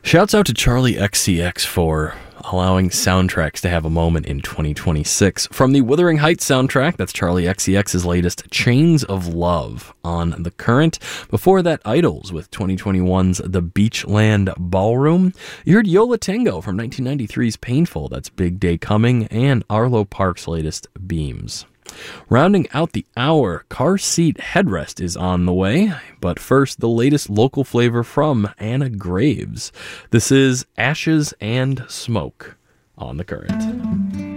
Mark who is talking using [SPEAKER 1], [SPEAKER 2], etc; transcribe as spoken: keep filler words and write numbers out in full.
[SPEAKER 1] Shouts out to Charlie X C X for allowing soundtracks to have a moment in twenty twenty-six. From the Wuthering Heights soundtrack, that's Charlie X C X's latest, Chains of Love on The Current. Before that, Idols with twenty twenty-one's The Beachland Ballroom. You heard Yo La Tengo from nineteen ninety-three's Painful, that's Big Day Coming, and Arlo Parks' latest, Beams. Rounding out the hour, Car Seat Headrest is on the way, but first, the latest local flavor from Anna Graves. This is Ashes and Smoke on The Current.